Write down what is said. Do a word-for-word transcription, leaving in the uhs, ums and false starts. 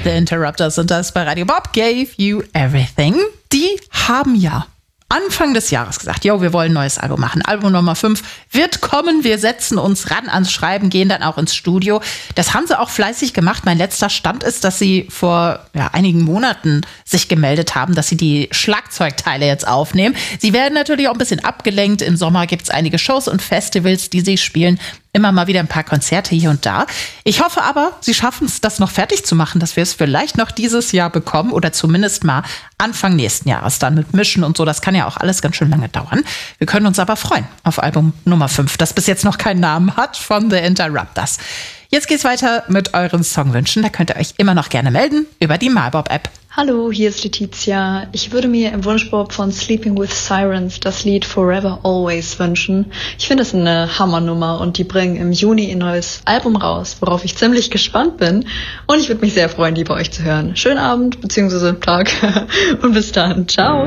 The Interrupters sind das bei Radio Bob Gave You Everything. Die haben ja Anfang des Jahres gesagt, jo, wir wollen ein neues Album machen. Album Nummer fünf wird kommen. Wir setzen uns ran ans Schreiben, gehen dann auch ins Studio. Das haben sie auch fleißig gemacht. Mein letzter Stand ist, dass sie vor ja, einigen Monaten sich gemeldet haben, dass sie die Schlagzeugteile jetzt aufnehmen. Sie werden natürlich auch ein bisschen abgelenkt. Im Sommer gibt es einige Shows und Festivals, die sie spielen. Immer mal wieder ein paar Konzerte hier und da. Ich hoffe aber, sie schaffen es, das noch fertig zu machen, dass wir es vielleicht noch dieses Jahr bekommen oder zumindest mal Anfang nächsten Jahres dann mit Mischen und so. Das kann ja auch alles ganz schön lange dauern. Wir können uns aber freuen auf Album Nummer fünf, das bis jetzt noch keinen Namen hat, von The Interrupters. Jetzt geht's weiter mit euren Songwünschen. Da könnt ihr euch immer noch gerne melden über die MyBob-App. Hallo, hier ist Letizia. Ich würde mir im Wunschbob von Sleeping with Sirens das Lied Forever Always wünschen. Ich finde es eine Hammernummer und die bringen im Juni ein neues Album raus, worauf ich ziemlich gespannt bin. Und ich würde mich sehr freuen, die bei euch zu hören. Schönen Abend bzw. Tag und bis dann. Ciao.